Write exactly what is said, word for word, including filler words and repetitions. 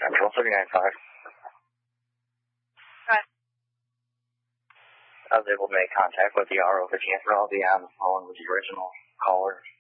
Capital three nine five. Right. I was able to make contact with the R O for Camper. I'll be on the phone with the original caller